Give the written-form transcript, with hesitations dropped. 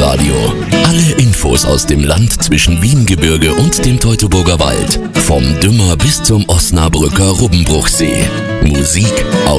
Weinradio. Alle Infos aus dem Land zwischen Wiengebirge und dem Teutoburger Wald. Vom Dümmer bis zum Osnabrücker Rubbenbruchsee. Musik aus